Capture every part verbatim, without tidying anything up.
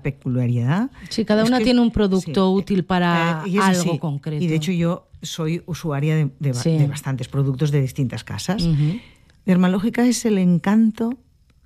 peculiaridad. Sí, cada una que, tiene un producto sí, útil para eh, algo sí. concreto. Y de hecho yo soy usuaria de, de, sí. de bastantes productos de distintas casas. Uh-huh. Dermalógica es el encanto,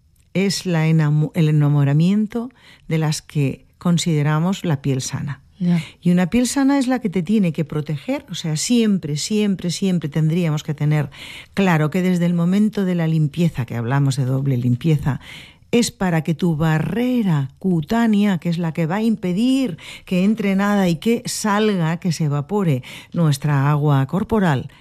es la enamo- el enamoramiento de las que consideramos la piel sana. Yeah. Y una piel sana es la que te tiene que proteger, o sea, siempre, siempre, siempre tendríamos que tener claro que desde el momento de la limpieza, que hablamos de doble limpieza, es para que tu barrera cutánea, que es la que va a impedir que entre nada y que salga, que se evapore nuestra agua corporal,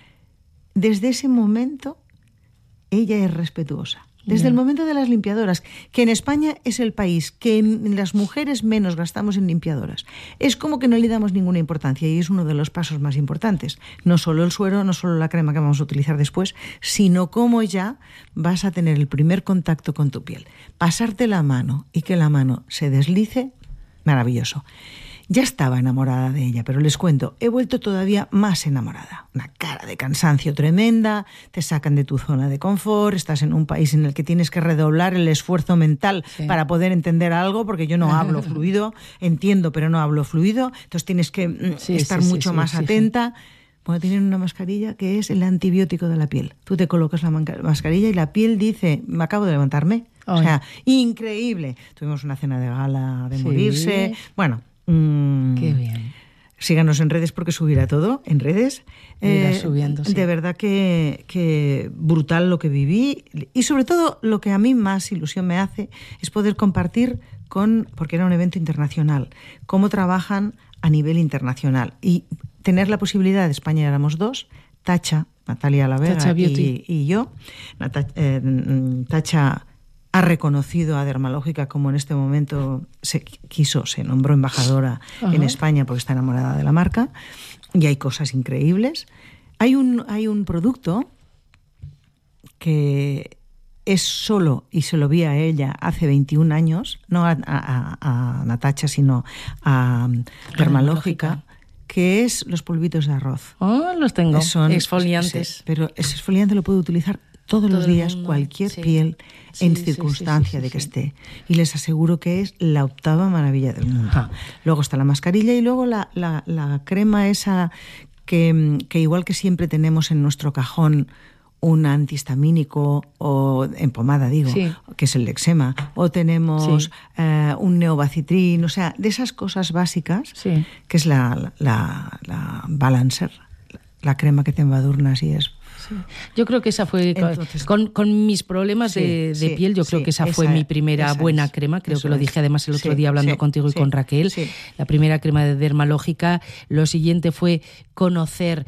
desde ese momento ella es respetuosa. Desde yeah. el momento de las limpiadoras, que en España es el país que las mujeres menos gastamos en limpiadoras. Es como que no le damos ninguna importancia y es uno de los pasos más importantes. No solo el suero, no solo la crema que vamos a utilizar después, sino cómo ya vas a tener el primer contacto con tu piel. Pasarte la mano y que la mano se deslice, maravilloso. Ya estaba enamorada de ella, pero les cuento, he vuelto todavía más enamorada. Una cara de cansancio tremenda, te sacan de tu zona de confort, estás en un país en el que tienes que redoblar el esfuerzo mental sí. para poder entender algo, porque yo no hablo fluido, entiendo, pero no hablo fluido, entonces tienes que sí, estar sí, mucho sí, más sí, atenta. Sí. Bueno, tienen una mascarilla que es el antibiótico de la piel. Tú te colocas la mascarilla y la piel dice, me acabo de levantarme. Ay. O sea, increíble. Tuvimos una cena de gala de sí. morirse. Bueno, Mm, qué bien. Síganos en redes porque subirá todo en redes. Eh, subiendo, sí. De verdad que, que brutal lo que viví y sobre todo lo que a mí más ilusión me hace es poder compartir con, porque era un evento internacional, cómo trabajan a nivel internacional y tener la posibilidad, de España éramos dos, Tacha, Natalia Lavega Tacha y, y yo, Nata, eh, Tacha ha reconocido a Dermalógica como en este momento se quiso, se nombró embajadora uh-huh. en España porque está enamorada de la marca y hay cosas increíbles. Hay un, hay un producto que es solo, y se lo vi a ella hace veintiún años, no a, a, a Natacha, sino a Dermalógica, que es los polvitos de arroz. Oh, los tengo, son exfoliantes. Sí, pero ese exfoliante lo puedo utilizar todos Todo los días, mundo, cualquier sí. piel, sí, en sí, circunstancia sí, sí, sí, de que sí. esté. Y les aseguro que es la octava maravilla del mundo. Ah. Luego está la mascarilla y luego la, la, la crema esa que, que igual que siempre tenemos en nuestro cajón un antihistamínico o en pomada, digo, sí. que es el Lexema, o tenemos sí. eh, un neovacitrin, o sea, de esas cosas básicas, sí. que es la, la, la Balancer, la crema que te embadurnas y es... Sí. Yo creo que esa fue, Entonces, con, con mis problemas sí, de, de sí, piel, yo creo sí, que esa, esa fue mi primera buena es, crema, creo que lo dije además el otro sí, día hablando sí, contigo y sí, con Raquel, sí. la primera crema de Dermalógica. Lo siguiente fue conocer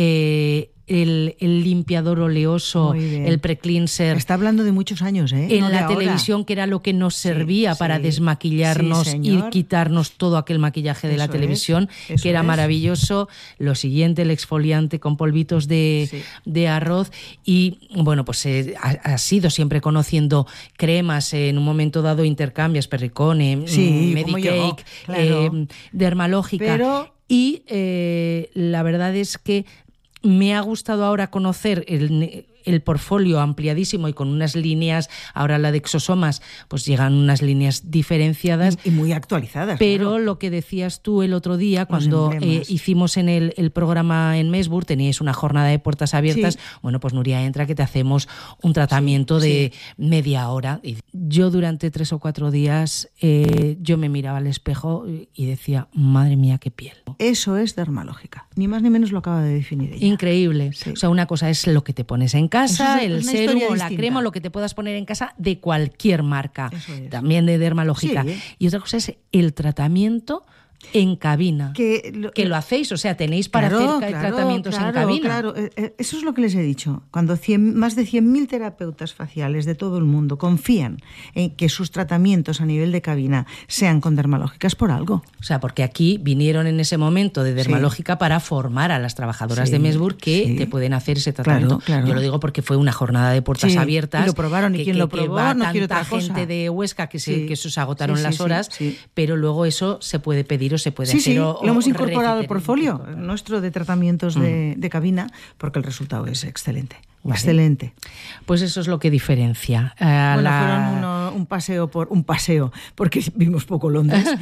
eh, el, el limpiador oleoso, el pre-cleanser. Está hablando de muchos años, ¿eh? En no la televisión, ahora. Que era lo que nos servía sí, para sí, desmaquillarnos sí, y quitarnos todo aquel maquillaje de Eso la televisión, es, que era es. maravilloso. Lo siguiente, el exfoliante con polvitos de, sí. de arroz. Y bueno, pues eh, ha, ha sido siempre conociendo cremas. Eh, en un momento dado intercambias Perricone, sí, Medicake, claro. eh, Dermalógica. Pero... Y eh, la verdad es que me ha gustado ahora conocer el, el portfolio ampliadísimo y con unas líneas, ahora la de exosomas, pues llegan unas líneas diferenciadas. Y, y muy actualizadas. Pero claro. lo que decías tú el otro día, cuando eh, hicimos en el, el programa en Mesburg, teníais una jornada de puertas abiertas, sí. bueno, pues Nuria, entra que te hacemos un tratamiento sí, de sí. media hora. Y yo durante tres o cuatro días, eh, yo me miraba al espejo y decía, madre mía, qué piel. Eso es Dermalógica. Ni más ni menos lo acaba de definir ella. Increíble. Sí. O sea, una cosa es lo que te pones en casa, es, el serum o la crema, lo que te puedas poner en casa de cualquier marca, también de Dermalógica. Sí. Y otra cosa es el tratamiento en cabina, que lo, que lo hacéis, o sea, tenéis para claro, hacer claro, tratamientos claro, en cabina. Claro, eso es lo que les he dicho. Cuando cien, más de cien mil terapeutas faciales de todo el mundo confían en que sus tratamientos a nivel de cabina sean con Dermalógica, es por algo. O sea, porque aquí vinieron en ese momento de Dermalógica sí. para formar a las trabajadoras sí, de Mesburg que sí. te pueden hacer ese tratamiento. Claro, claro. Yo lo digo porque fue una jornada de puertas sí, abiertas. Y lo probaron, que, y quien que, lo probó, que va no quiere tanta otra cosa. gente de Huesca que se, sí. que se agotaron sí, sí, las horas, sí, sí. pero luego eso se puede pedir o se puede sí, hacer. Sí, o, lo hemos o incorporado al portfolio nuestro de tratamientos mm. de, de cabina porque el resultado es excelente. Vale. Excelente. Pues eso es lo que diferencia. Uh, bueno, la... fueron uno, un paseo por un paseo porque vimos poco Londres.